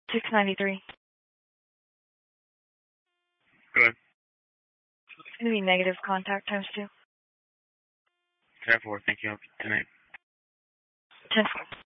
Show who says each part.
Speaker 1: 693.
Speaker 2: Go ahead.
Speaker 1: It's going to be negative contact times 2.
Speaker 2: 10-4, thank you. 10-8.
Speaker 1: 10-4.